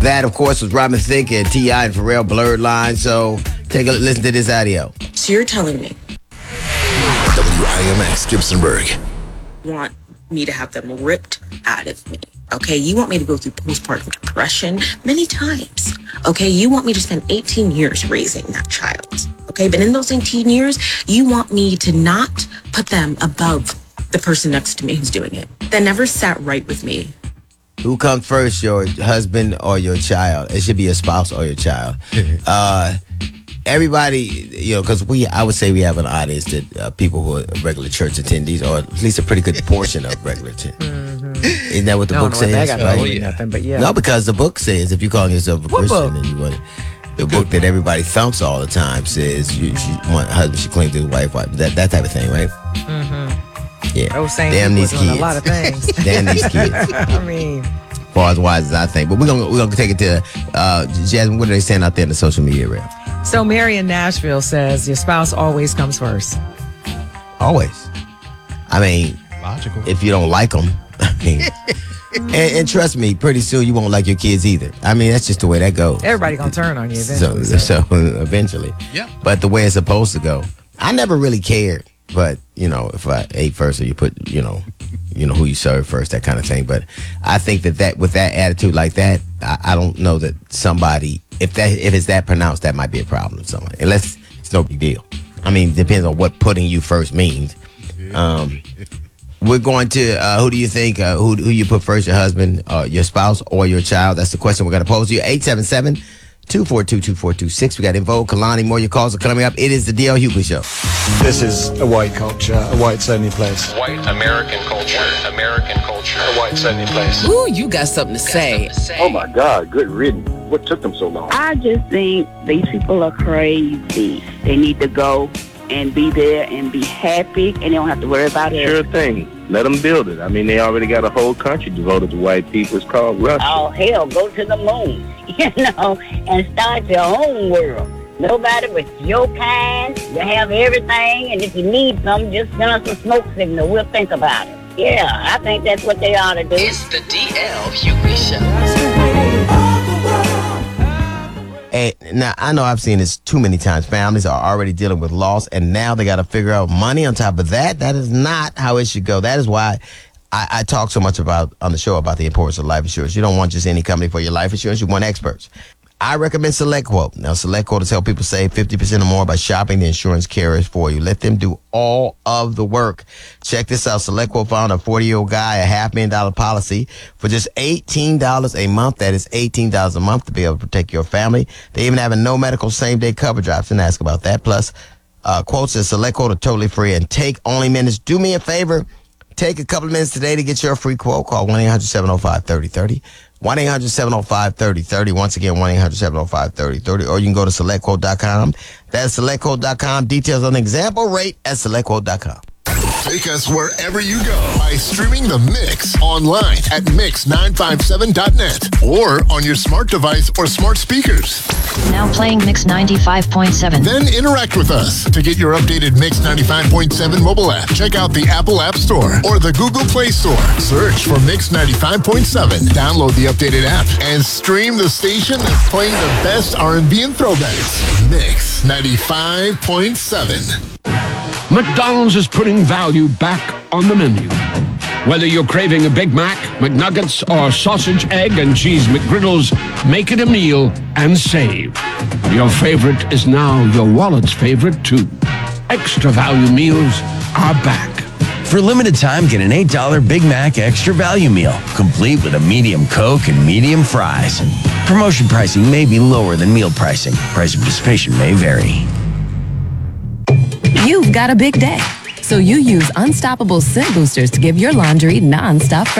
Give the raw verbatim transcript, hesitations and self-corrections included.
That, of course, was Robin Thicke and T I and Pharrell, Blurred Line. So take a listen to this audio. So you're telling me W I M X Gibsonburg. want me to have them ripped out of me. Okay, you want me to go through postpartum depression many times. Okay, you want me to spend eighteen years raising that child. Okay, but in those eighteen years, you want me to not put them above the person next to me who's doing it. That never sat right with me. Who comes first, your husband or your child? It should be your spouse or your child. uh, everybody, you know, because we, I would say we have an audience that uh, people who are regular church attendees, or at least a pretty good portion of regular attendees. Mm-hmm. Isn't that what the I book don't know says? what that got Right? to do with nothing, but yeah. No, because the book says if you're calling yourself a What Christian book? and you want the book that everybody thumps all the time says you, you want a husband should cling to his wife, wife, that that type of thing, right? Mm-hmm. Yeah. I was saying Damn people these doing kids. a lot of things. Damn these kids. I mean, Far as wise as I think, but we're gonna we're gonna take it to uh, Jasmine. What are they saying out there in the social media realm? so Mary in Nashville says your spouse always comes first. Always. I mean, Logical. if you don't like them, I mean, and, and trust me, pretty soon you won't like your kids either. I mean, that's just the way that goes. Everybody gonna turn on you So, eventually. so eventually. Yeah. But the way it's supposed to go, I never really cared. But you know, if I ate first, or you put, you know, you know who you serve first, that kind of thing. But I think that that with that attitude like that, I, I don't know that somebody, if that if it's that pronounced, that might be a problem with someone. Unless it's no big deal. I mean, depends on what putting you first means. Um, we're going to, uh, who do you think, uh, who who you put first, your husband, uh, your spouse, or your child? That's the question we're going to pose to you. eight seven seven, two four two, two four two six. We got Info, Kalani, more your calls are coming up. It is the D L Hughley Show. This is a white culture, a whites only place. White American culture. American culture. A whites only place. Ooh, you got something to say. Oh my God, good riddance. What took them so long? I just think these people are crazy. They need to go and be there and be happy, and they don't have to worry about it. Sure thing. Let them build it. I mean, they already got a whole country devoted to white people. It's called Russia. Oh, hell, go to the moon, you know, and start your own world. Nobody but your kind. You have everything, and if you need something, just send us a smoke signal. We'll think about it. Yeah, I think that's what they ought to do. It's the D L Hughley Show. Hey, now, I know I've seen this too many times. Families are already dealing with loss, and now they got to figure out money on top of that. That is not how it should go. That is why I, I talk so much about on the show about the importance of life insurance. You don't want just any company for your life insurance. You want experts. I recommend SelectQuote. Now, SelectQuote has helped people save fifty percent or more by shopping the insurance carriers for you. Let them do all of the work. Check this out. SelectQuote found a forty-year-old guy a half million dollar policy for just eighteen dollars a month. That is eighteen dollars a month to be able to protect your family. They even have a no medical same day coverage option. Ask about that. Plus, uh, quotes at SelectQuote are totally free and take only minutes. Do me a favor. Take a couple of minutes today to get your free quote. Call one eight hundred, seven oh five, three oh three oh. one eight hundred, seven oh five, three oh three oh. Once again, one eight hundred, seven oh five, three oh three oh. Or you can go to select quote dot com. That's select quote dot com. Details on the example rate at select quote dot com. Take us wherever you go by streaming The Mix online at mix nine five seven dot net or on your smart device or smart speakers. Now playing Mix ninety-five point seven. Then interact with us. To get your updated Mix ninety-five point seven mobile app, check out the Apple App Store or the Google Play Store. Search for Mix ninety-five point seven. Download the updated app and stream the station that's playing the best R and B and throwbacks. Mix ninety-five point seven. McDonald's is putting value back on the menu. Whether you're craving a Big Mac, McNuggets, or sausage, egg, and cheese McGriddles, make it a meal and save. Your favorite is now your wallet's favorite, too. Extra value meals are back. For a limited time, get an eight dollar Big Mac Extra Value Meal, complete with a medium Coke and medium fries. Promotion pricing may be lower than meal pricing. Price of participation may vary. You've got a big day, so you use Unstoppable Scent Boosters to give your laundry non-stop